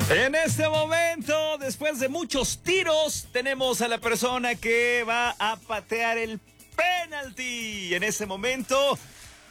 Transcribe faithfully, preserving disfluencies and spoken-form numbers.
En este momento, después de muchos tiros, tenemos a la persona que va a patear el penalti. En este momento